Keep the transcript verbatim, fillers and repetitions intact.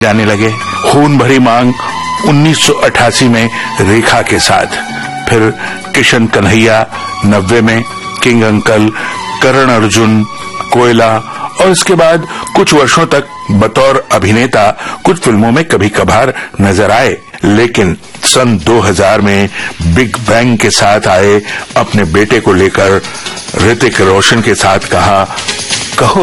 जाने लगे। खून भरी मांग उन्नीस सौ अट्ठासी में रेखा के साथ, फिर किशन कन्हैया नब्बे में, किंग अंकल, करण अर्जुन, कोयला, और इसके बाद कुछ वर्षों तक बतौर अभिनेता कुछ फिल्मों में कभी कभार नजर आए, लेकिन सन दो हज़ार में बिग बैंग के साथ आए अपने बेटे को लेकर ऋतिक रोशन के साथ कहा, कहो